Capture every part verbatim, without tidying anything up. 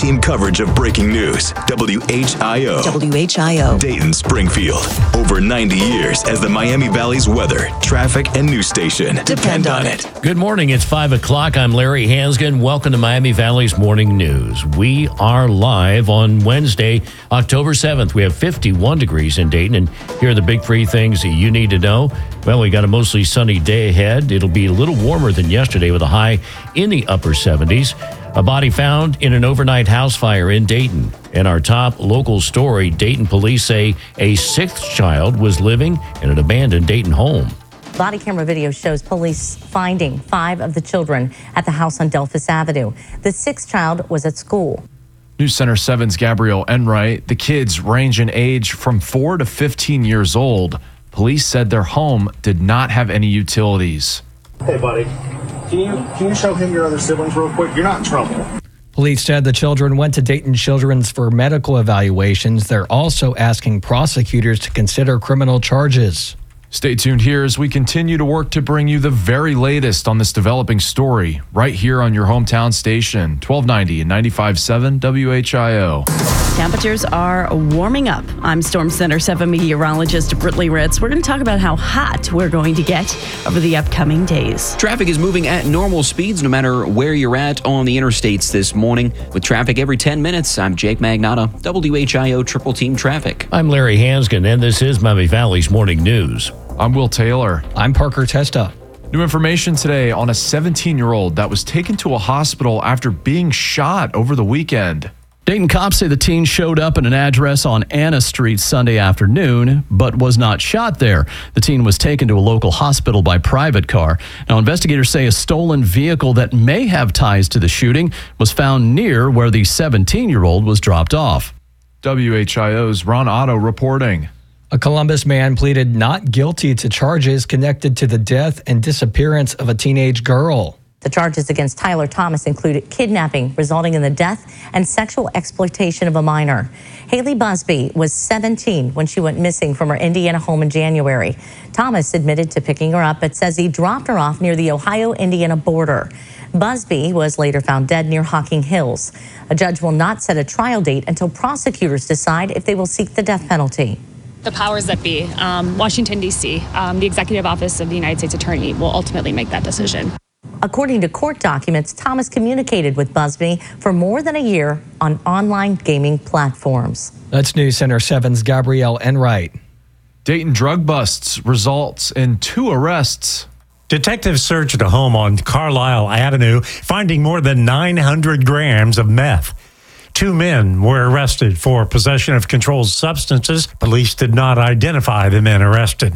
team coverage of breaking news. W H I O. W H I O. Dayton, Springfield. Over ninety years as the Miami Valley's weather, traffic, and news station. Depend on it. Good morning. It's five o'clock. I'm Larry Hansgen. Welcome to Miami Valley's Morning News. We are live on Wednesday, October seventh. We have fifty-one degrees in Dayton, and here are the big three things that you need to know. Well, we got a mostly sunny day ahead. It'll be a little warmer than yesterday with a high in the upper seventies. A body found in an overnight house fire in Dayton. And our top local story, Dayton police say a sixth child was living in an abandoned Dayton home. Body camera video shows police finding five of the children at the house on Delphus Avenue. The sixth child was at school. News Center seven's Gabrielle Enright. The kids range in age from four to fifteen years old. Police said their home did not have any utilities. Hey, buddy. Can you can you show him your other siblings real quick? You're not in trouble. Police said the children went to Dayton Children's for medical evaluations. They're also asking prosecutors to consider criminal charges. Stay tuned here as we continue to work to bring you the very latest on this developing story right here on your hometown station, twelve ninety and ninety-five point seven W H I O. Temperatures are warming up. I'm Storm Center seven meteorologist Brittany Ritz. We're going to talk about how hot we're going to get over the upcoming days. Traffic is moving at normal speeds no matter where you're at on the interstates this morning. With traffic every ten minutes, I'm Jake Magnotta, W H I O Triple Team Traffic. I'm Larry Hansgen, and this is Miami Valley's Morning News. I'm Will Taylor. I'm Parker Testa. New information today on a seventeen-year-old that was taken to a hospital after being shot over the weekend. Dayton cops say the teen showed up at an address on Anna Street Sunday afternoon, but was not shot there. The teen was taken to a local hospital by private car. Now, investigators say a stolen vehicle that may have ties to the shooting was found near where the seventeen-year-old was dropped off. W H I O's Ron Otto reporting. A Columbus man pleaded not guilty to charges connected to the death and disappearance of a teenage girl. The charges against Tyler Thomas included kidnapping, resulting in the death and sexual exploitation of a minor. Haley Busby was seventeen when she went missing from her Indiana home in January. Thomas admitted to picking her up, but says he dropped her off near the Ohio-Indiana border. Busby was later found dead near Hocking Hills. A judge will not set a trial date until prosecutors decide if they will seek the death penalty. The powers that be, um, Washington, D C, um, the Executive Office of the United States Attorney will ultimately make that decision. According to court documents, Thomas communicated with Busby for more than a year on online gaming platforms. That's News Center seven's Gabrielle Enright. Dayton drug busts results in two arrests. Detectives searched a home on Carlisle Avenue, finding more than nine hundred grams of meth. Two men were arrested for possession of controlled substances. Police did not identify the men arrested.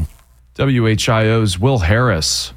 W H I O's Will Harris.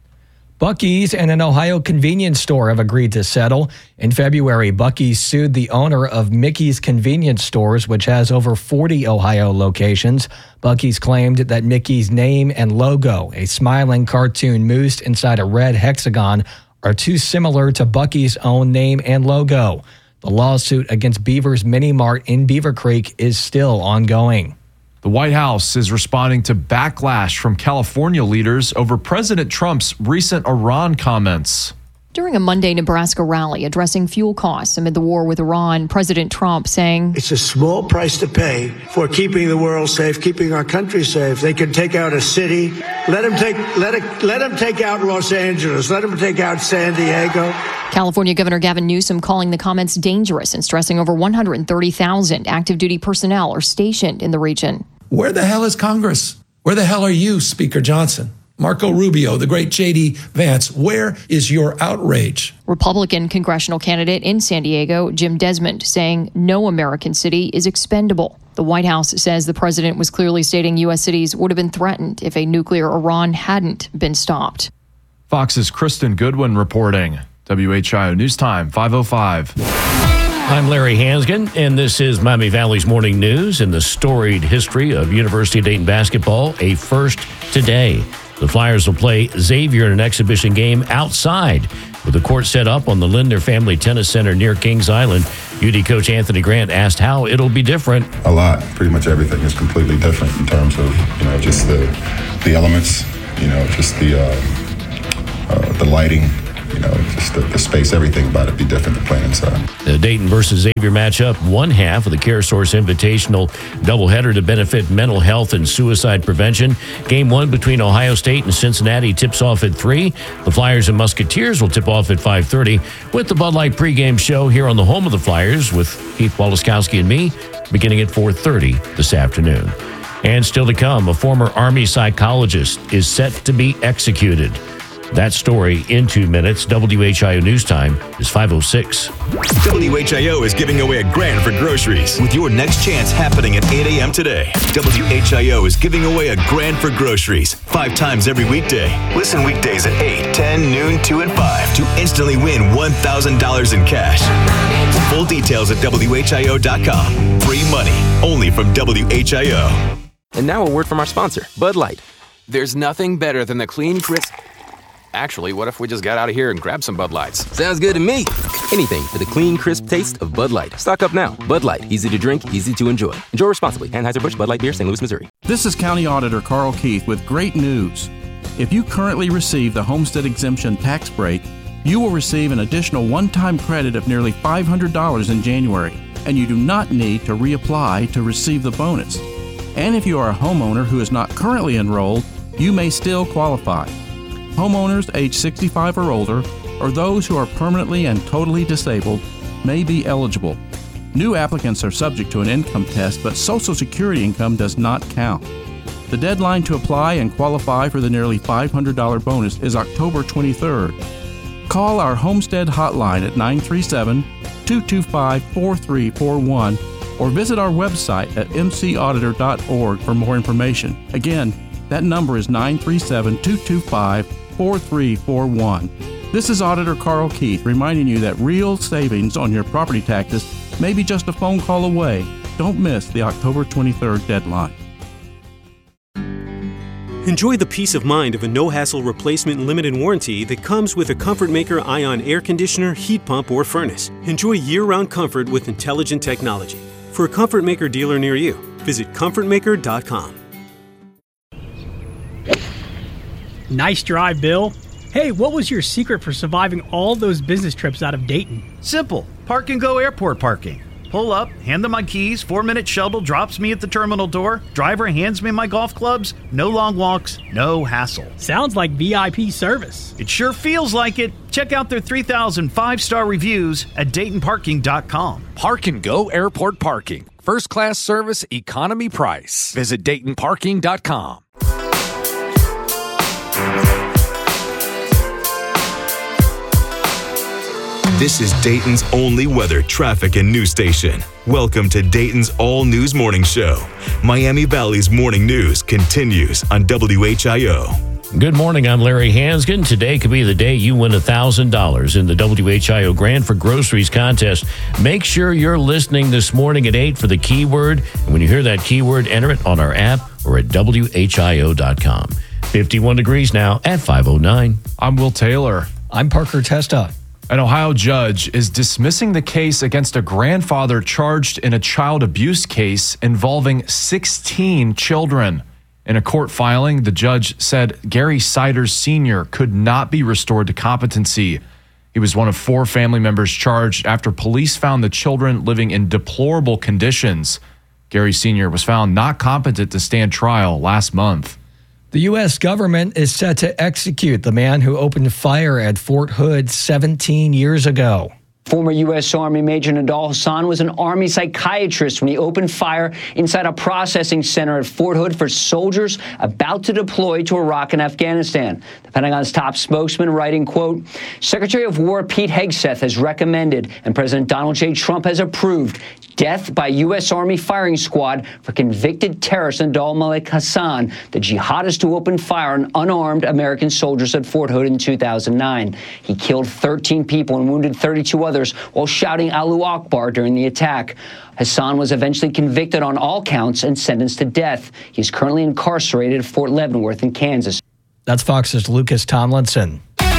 Buc-ee's and an Ohio convenience store have agreed to settle. In February, Buc-ee's sued the owner of Mickey's Convenience Stores, which has over forty Ohio locations. Buc-ee's claimed that Mickey's name and logo, a smiling cartoon moose inside a red hexagon, are too similar to Buc-ee's own name and logo. The lawsuit against Beaver's Mini Mart in Beaver Creek is still ongoing. The White House is responding to backlash from California leaders over President Trump's recent Iran comments. During a Monday Nebraska rally addressing fuel costs amid the war with Iran, President Trump saying, "It's a small price to pay for keeping the world safe, keeping our country safe. They can take out a city. Let them take let it, let them take out Los Angeles. Let them take out San Diego." California Governor Gavin Newsom calling the comments dangerous and stressing over one hundred thirty thousand active duty personnel are stationed in the region. Where the hell is Congress? Where the hell are you, Speaker Johnson? Marco Rubio, the great J D Vance, where is your outrage? Republican congressional candidate in San Diego, Jim Desmond, saying no American city is expendable. The White House says the president was clearly stating U S cities would have been threatened if a nuclear Iran hadn't been stopped. Fox's Kristen Goodwin reporting. W H I O News Time, five oh five. I'm Larry Hansgen, and this is Miami Valley's Morning News. In the storied history of University of Dayton basketball, a first today. The Flyers will play Xavier in an exhibition game outside with the court set up on the Lindner Family Tennis Center near Kings Island. U D coach Anthony Grant asked how it'll be different. A lot. Pretty much everything is completely different in terms of, you know, just the the elements, you know, just the uh, uh, the lighting, you know, just the, the space, everything about it be different than playing inside. The Dayton versus Xavier matchup, one half of the CareSource Invitational doubleheader to benefit mental health and suicide prevention. Game one between Ohio State and Cincinnati tips off at three. The Flyers and Musketeers will tip off at five thirty with the Bud Light pregame show here on the home of the Flyers with Keith Walaskowski and me beginning at four thirty this afternoon. And still to come, a former Army psychologist is set to be executed. That story in two minutes. W H I O News Time is five oh six. W H I O is giving away a grand for groceries with your next chance happening at eight a.m. today. W H I O is giving away a grand for groceries five times every weekday. Listen weekdays at eight, ten, noon, two, and five to instantly win one thousand dollars in cash. Full details at W H I O dot com. Free money only from W H I O. And now a word from our sponsor, Bud Light. There's nothing better than the clean, crisp... Actually, what if we just got out of here and grabbed some Bud Lights? Sounds good to me. Anything for the clean, crisp taste of Bud Light. Stock up now. Bud Light. Easy to drink, easy to enjoy. Enjoy responsibly. Anheuser-Busch Bud Light Beer, Saint Louis, Missouri. This is County Auditor Carl Keith with great news. If you currently receive the Homestead Exemption tax break, you will receive an additional one-time credit of nearly five hundred dollars in January, and you do not need to reapply to receive the bonus. And if you are a homeowner who is not currently enrolled, you may still qualify. Homeowners age sixty-five or older, or those who are permanently and totally disabled, may be eligible. New applicants are subject to an income test, but Social Security income does not count. The deadline to apply and qualify for the nearly five hundred dollars bonus is October twenty-third. Call our Homestead hotline at nine three seven, two two five, four three four one or visit our website at m c auditor dot org for more information. Again, that number is nine three seven, two two five, four three four one. This is Auditor Carl Keith reminding you that real savings on your property taxes may be just a phone call away. Don't miss the October twenty-third deadline. Enjoy the peace of mind of a no-hassle replacement limited warranty that comes with a ComfortMaker Ion air conditioner, heat pump, or furnace. Enjoy year-round comfort with intelligent technology. For a ComfortMaker dealer near you, visit comfort maker dot com. Nice drive, Bill. Hey, what was your secret for surviving all those business trips out of Dayton? Simple. Park and Go airport parking. Pull up, hand them my keys, four-minute shuttle drops me at the terminal door, driver hands me my golf clubs, no long walks, no hassle. Sounds like V I P service. It sure feels like it. Check out their three thousand five-star reviews at dayton parking dot com. Park and Go airport parking. First class service, economy price. Visit dayton parking dot com. This is Dayton's only weather, traffic, and news station. Welcome to Dayton's All News Morning Show. Miami Valley's morning news continues on W H I O. Good morning, I'm Larry Hansgen. Today could be the day you win one thousand dollars in the W H I O Grand for Groceries contest. Make sure you're listening this morning at eight for the keyword. And when you hear that keyword, enter it on our app or at W H I O dot com. fifty-one degrees now at five oh nine. I'm Will Taylor. I'm Parker Testa. An Ohio judge is dismissing the case against a grandfather charged in a child abuse case involving sixteen children. In a court filing, the judge said Gary Siders Senior could not be restored to competency. He was one of four family members charged after police found the children living in deplorable conditions. Gary Senior was found not competent to stand trial last month. The U S government is set to execute the man who opened fire at Fort Hood seventeen years ago. Former U S Army Major Nidal Hasan was an Army psychiatrist when he opened fire inside a processing center at Fort Hood for soldiers about to deploy to Iraq and Afghanistan. The Pentagon's top spokesman writing, quote, Secretary of War Pete Hegseth has recommended and President Donald J. Trump has approved death by U S Army firing squad for convicted terrorist Nidal Malik Hasan, the jihadist who opened fire on unarmed American soldiers at Fort Hood in two thousand nine. He killed thirteen people and wounded thirty-two others while shouting Allahu Akbar during the attack. Hasan was eventually convicted on all counts and sentenced to death. He's currently incarcerated at Fort Leavenworth in Kansas. That's Fox's Lucas Tomlinson.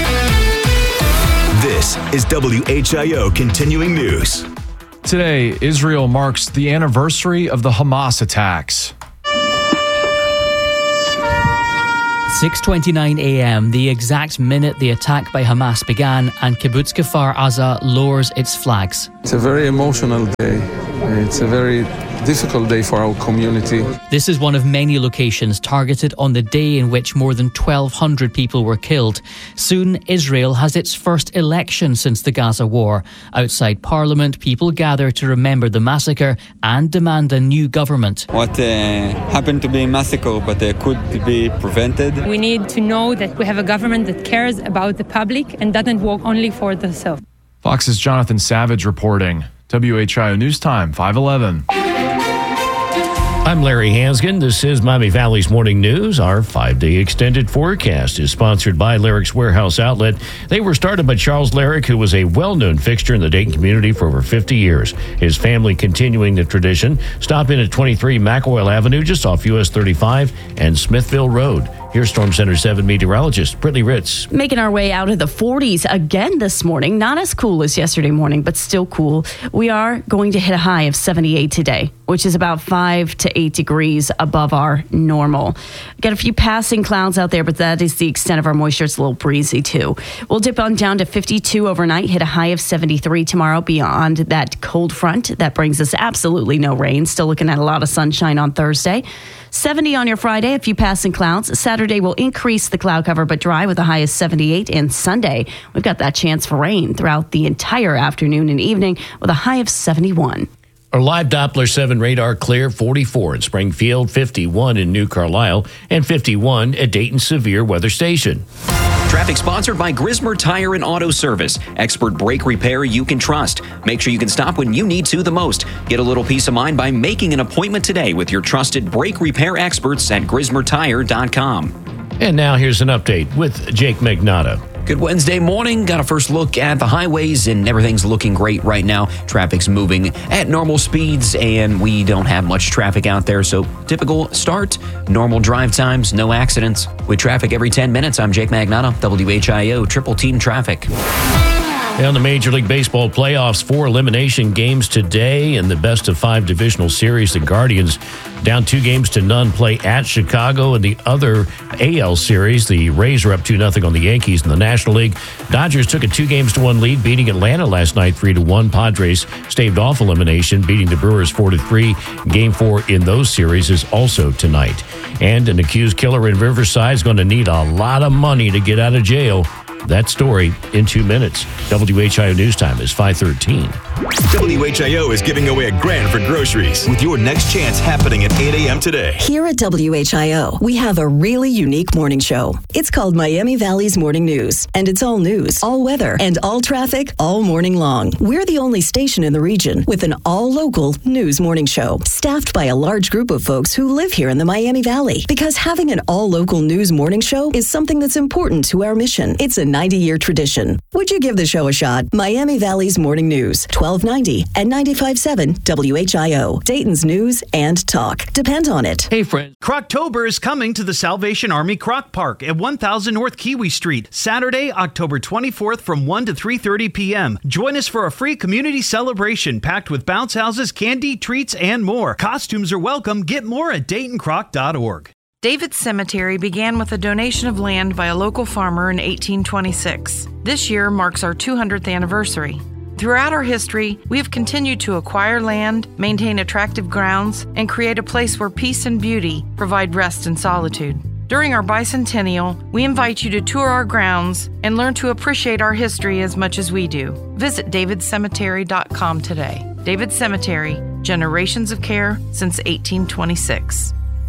This is W H I O Continuing News. Today, Israel marks the anniversary of the Hamas attacks. six twenty-nine a.m., the exact minute the attack by Hamas began, and Kibbutz Kfar Aza lowers its flags. It's a very emotional day. It's a very difficult day for our community. This is one of many locations targeted on the day in which more than twelve hundred people were killed. Soon, Israel has its first election since the Gaza war. Outside Parliament, people gather to remember the massacre and demand a new government. What uh, happened to be a massacre, but uh, could be prevented. We need to know that we have a government that cares about the public and doesn't work only for themselves. Fox's Jonathan Savage reporting. W H I O News Time, five eleven. I'm Larry Hansgen. This is Miami Valley's Morning News. Our five-day extended forecast is sponsored by Larrick's Warehouse Outlet. They were started by Charles Larrick, who was a well-known fixture in the Dayton community for over fifty years. His family continuing the tradition. Stop in at twenty-three McElroy Avenue, just off U S thirty-five and Smithville Road. Here's Storm Center seven meteorologist Brittany Ritz. Making our way out of the forties again this morning. Not as cool as yesterday morning, but still cool. We are going to hit a high of seventy-eight today, which is about five to eight degrees above our normal. Got a few passing clouds out there, but that is the extent of our moisture. It's a little breezy too. We'll dip on down to fifty-two overnight, hit a high of seventy-three tomorrow beyond that cold front. That brings us absolutely no rain. Still looking at a lot of sunshine on Thursday. seventy on your Friday, a few passing clouds. Saturday will increase the cloud cover, but dry with a high of seventy-eight. And Sunday, we've got that chance for rain throughout the entire afternoon and evening with a high of seventy-one. Our live Doppler seven radar clear, forty-four in Springfield, fifty-one in New Carlisle, and fifty-one at Dayton Severe Weather Station. Traffic sponsored by Grismer Tire and Auto Service. Expert brake repair you can trust. Make sure you can stop when you need to the most. Get a little peace of mind by making an appointment today with your trusted brake repair experts at grismer tire dot com. And now here's an update with Jake Magnotta. Good Wednesday morning. Got a first look at the highways, and everything's looking great right now. Traffic's moving at normal speeds, and we don't have much traffic out there. So typical start, normal drive times, no accidents. With traffic every ten minutes, I'm Jake Magnotta, W H I O Triple Team Traffic. On the Major League Baseball playoffs, four elimination games today in the best of five divisional series. The Guardians down two games to none play at Chicago. In the other A L series, the Rays are up two nothing on the Yankees in the National League. Dodgers took a two games to one lead, beating Atlanta last night three to one. Padres staved off elimination, beating the Brewers four to three. Game four in those series is also tonight. And an accused killer in Riverside is going to need a lot of money to get out of jail. That story in two minutes. W H I O News Time is five thirteen. W H I O is giving away a grand for groceries with your next chance happening at eight a.m. today. Here at W H I O, we have a really unique morning show. It's called Miami Valley's Morning News, and it's all news, all weather, and all traffic all morning long. We're the only station in the region with an all-local news morning show, staffed by a large group of folks who live here in the Miami Valley. Because having an all-local news morning show is something that's important to our mission. It's a ninety-year tradition. Would you give the show a shot? Miami Valley's Morning News, twelve ninety and ninety-five point seven W H I O. Dayton's news and talk. Depend on it. Hey, friends. Croctober is coming to the Salvation Army Croc Park at one thousand North Kiwi Street, Saturday, October twenty-fourth from one to three thirty p.m. Join us for a free community celebration packed with bounce houses, candy, treats, and more. Costumes are welcome. Get more at dayton croc dot org. David's Cemetery began with a donation of land by a local farmer in eighteen twenty-six. This year marks our two hundredth anniversary. Throughout our history, we have continued to acquire land, maintain attractive grounds, and create a place where peace and beauty provide rest and solitude. During our bicentennial, we invite you to tour our grounds and learn to appreciate our history as much as we do. Visit david cemetery dot com today. David Cemetery, generations of care since eighteen twenty-six.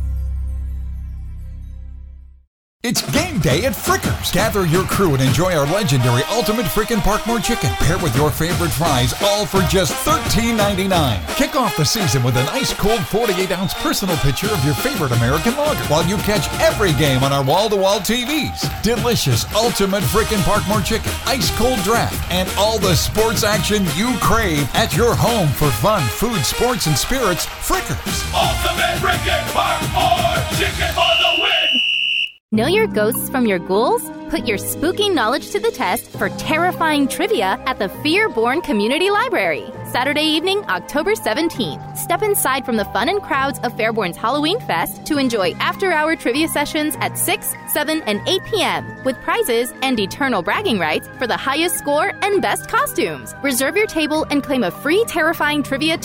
It's game day at Frickers. Gather your crew and enjoy our legendary Ultimate Frickin' Parkmore Chicken, paired with your favorite fries, all for just thirteen ninety-nine. Kick off the season with an ice-cold forty-eight ounce personal picture of your favorite American lager, while you catch every game on our wall-to-wall T Vs. Delicious Ultimate Frickin' Parkmore Chicken, ice-cold draft, and all the sports action you crave at your home for fun, food, sports, and spirits. Frickers. Ultimate Frickin' Parkmore Chicken for the win! Know your ghosts from your ghouls? Put your spooky knowledge to the test for terrifying trivia at the Fear-Born Community Library. Saturday evening, October seventeenth. Step inside from the fun and crowds of Fairborn's Halloween Fest to enjoy after-hour trivia sessions at six, seven, and eight p.m. with prizes and eternal bragging rights for the highest score and best costumes. Reserve your table and claim a free terrifying trivia